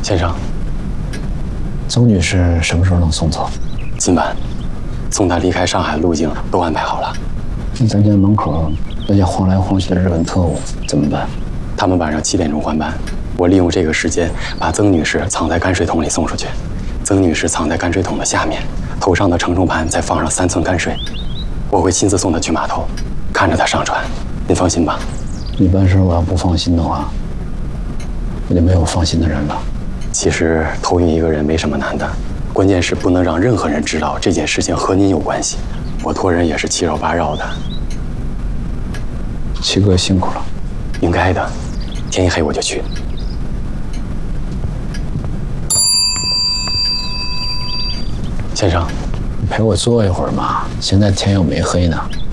先生， 曾女士什么时候能送走？ 今晚，送她离开上海路径都安排好了。 咱家门口那些晃来晃去的日本特务怎么办？ 他们晚上7点钟换班，我利用这个时间把曾女士藏在泔水桶里送出去。曾女士藏在泔水桶的下面，头上的承重盘再放上3寸泔水。我会亲自送她去码头，看着她上船。您放心吧。 你办事我要不放心的话，我就没有放心的人了。 其实偷运一个人没什么难的，关键是不能让任何人知道这件事情和您有关系。我托人也是7绕8绕的。 七哥辛苦了。 应该的，天一黑我就去。先生， 你陪我坐一会儿嘛，现在天又没黑呢。